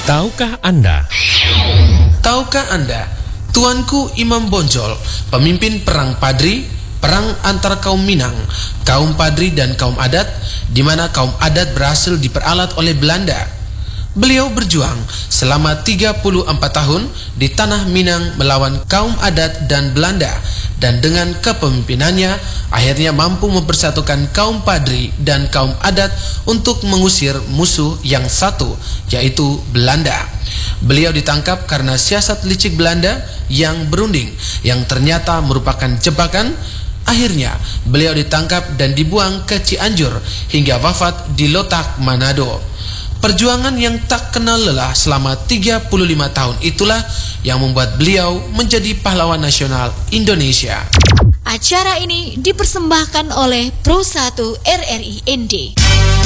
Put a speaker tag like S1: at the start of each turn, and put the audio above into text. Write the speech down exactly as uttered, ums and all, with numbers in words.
S1: Tahukah Anda?
S2: Tahukah Anda, Tuanku Imam Bonjol, pemimpin perang Padri, perang antara kaum Minang, kaum Padri dan kaum adat, di mana kaum adat berhasil diperalat oleh Belanda. Beliau berjuang selama tiga puluh empat tahun di tanah Minang melawan kaum adat dan Belanda, dan dengan kepemimpinannya akhirnya mampu mempersatukan kaum Padri dan kaum adat untuk mengusir musuh yang satu, yaitu Belanda. Beliau ditangkap karena siasat licik Belanda yang berunding, yang ternyata merupakan jebakan. Akhirnya beliau ditangkap dan dibuang ke Cianjur hingga wafat di Lotak, Manado. Perjuangan yang tak kenal lelah selama tiga puluh lima tahun itulah yang membuat beliau menjadi pahlawan nasional Indonesia.
S3: Acara ini dipersembahkan oleh Pro satu R R I N D.